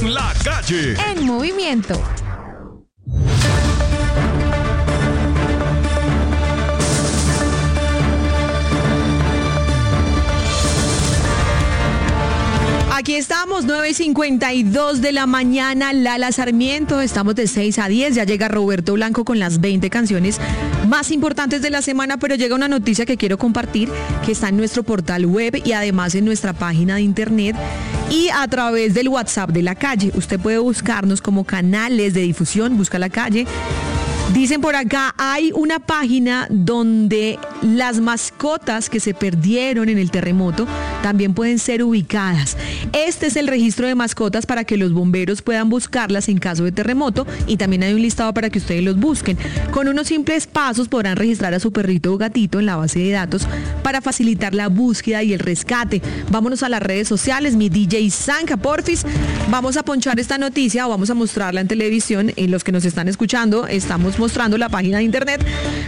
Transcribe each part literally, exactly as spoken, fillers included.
La Calle. En movimiento. Aquí estamos, nueve y cincuenta y dos de la mañana, Lala Sarmiento, estamos de seis a diez, ya llega Roberto Blanco con las veinte canciones más importantes de la semana, pero llega una noticia que quiero compartir, que está en nuestro portal web y además en nuestra página de internet y a través del WhatsApp de La Calle. Usted puede buscarnos como canales de difusión, busca La Calle. Dicen por acá, hay una página donde las mascotas que se perdieron en el terremoto también pueden ser ubicadas. Este es el registro de mascotas para que los bomberos puedan buscarlas en caso de terremoto y también hay un listado para que ustedes los busquen. Con unos simples pasos podrán registrar a su perrito o gatito en la base de datos para facilitar la búsqueda y el rescate. Vámonos a las redes sociales, mi D J Zanca, porfis. Vamos a ponchar esta noticia o vamos a mostrarla en televisión. En los que nos están escuchando, estamos mostrando la página de internet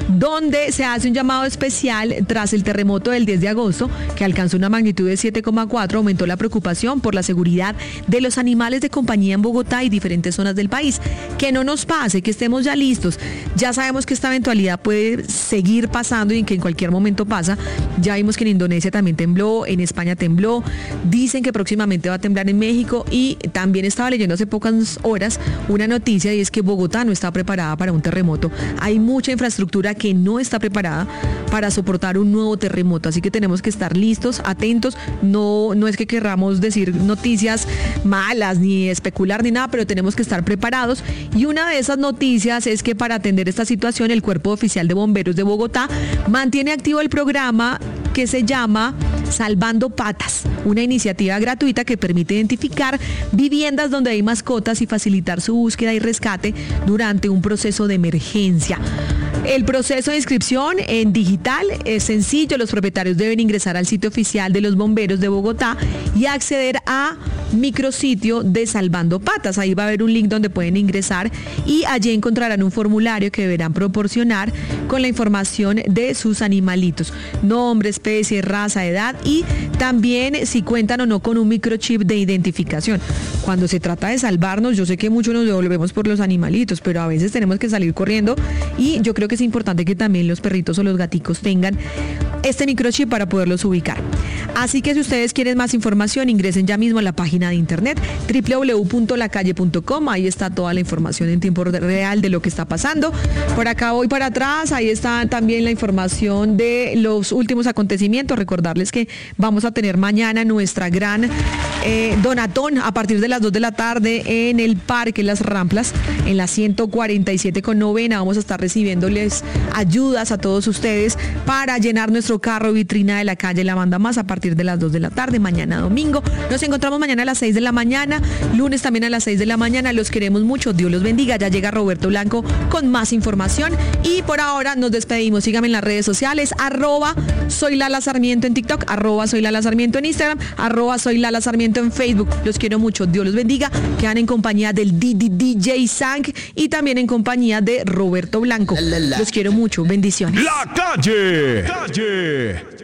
donde se hace un llamado especial tras el terremoto del diez de agosto que alcanzó una magnitud de siete coma cuatro. Aumentó la preocupación por la seguridad de los animales de compañía en Bogotá y diferentes zonas del país. Que no nos pase, que estemos ya listos. Ya sabemos que esta eventualidad puede seguir pasando y que en cualquier momento pasa. Ya vimos que en Indonesia también tembló, en España tembló. Dicen que próximamente va a temblar en México y también estaba leyendo hace pocas horas una noticia y es que Bogotá no está preparada para un terremoto. Hay mucha infraestructura que no está preparada para soportar un nuevo terremoto, así que tenemos que estar listos, atentos. No, no es que querramos decir noticias malas ni especular ni nada, pero tenemos que estar preparados. Y una de esas noticias es que para atender esta situación, el Cuerpo Oficial de Bomberos de Bogotá mantiene activo el programa que se llama Salvando Patas, una iniciativa gratuita que permite identificar viviendas donde hay mascotas y facilitar su búsqueda y rescate durante un proceso de emergencia. El proceso de inscripción en digital es sencillo. Los propietarios deben ingresar al sitio oficial de los bomberos de Bogotá y acceder a micrositio de Salvando Patas. Ahí va a haber un link donde pueden ingresar y allí encontrarán un formulario que deberán proporcionar con la información de sus animalitos: nombre, especie, raza, edad y también si cuentan o no con un microchip de identificación. Cuando se trata de salvarnos, yo sé que muchos nos devolvemos por los animalitos, pero a veces tenemos que salir corriendo y yo creo que es importante que también los perritos o los gaticos tengan este microchip para poderlos ubicar. Así que si ustedes quieren más información, ingresen ya mismo a la página de internet doble u doble u doble u punto la calle punto com. Ahí está toda la información en tiempo real de lo que está pasando. Por acá voy para atrás, ahí está también la información de los últimos acontecimientos. Recordarles que vamos a tener mañana nuestra gran eh, donatón a partir de las dos de la tarde en el Parque Las Ramplas, en la ciento cuarenta y siete con novena. Vamos a estar recibiéndoles ayudas a todos ustedes para llenar nuestro carro vitrina de La Calle La Banda Más a partir de las dos de la tarde, mañana domingo. Nos encontramos mañana a las seis de la mañana, lunes también a las seis de la mañana. Los queremos mucho, Dios los bendiga. Ya llega Roberto Blanco con más información y por ahora nos despedimos. Síganme en las redes sociales, arroba soy Lala Sarmiento en TikTok, arroba soy Lala Sarmiento en Instagram, arroba soy Lala Sarmiento en Facebook. Los quiero mucho, Dios los bendiga. Quedan en compañía del D J Zank y también en compañía de Roberto Blanco. Los quiero mucho, bendiciones. La Calle. Calle.